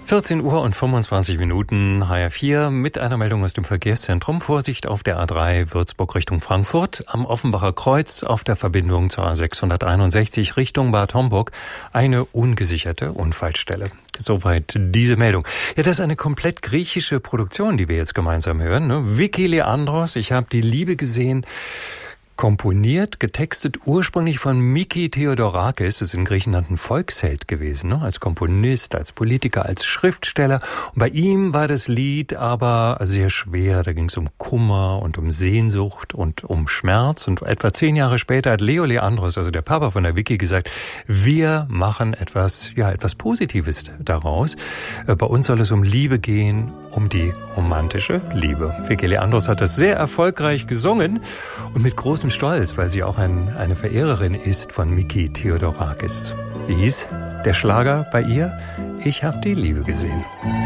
14 Uhr und 25 Minuten, HR4 mit einer Meldung aus dem Verkehrszentrum. Vorsicht auf der A3 Würzburg Richtung Frankfurt, am Offenbacher Kreuz auf der Verbindung zur A661 Richtung Bad Homburg eine ungesicherte Unfallstelle. Soweit diese Meldung. Ja, das ist eine komplett griechische Produktion, die wir jetzt gemeinsam hören. Ne? Vicky Leandros, ich habe die Liebe gesehen. Komponiert, getextet ursprünglich von Miki Theodorakis, das ist in Griechenland ein Volksheld gewesen, ne? Als Komponist, als Politiker, als Schriftsteller. Und bei ihm war das Lied aber sehr schwer, da ging es um Kummer und um Sehnsucht und um Schmerz. Und etwa 10 Jahre später hat Leo Leandros, also der Papa von der Vicky, gesagt, wir machen etwas Positives daraus. Bei uns soll es um Liebe gehen, um die romantische Liebe. Vicky Leandros hat das sehr erfolgreich gesungen und mit großem Stolz, weil sie auch eine Verehrerin ist von Miki Theodorakis. Wie hieß der Schlager bei ihr? Ich hab die Liebe gesehen.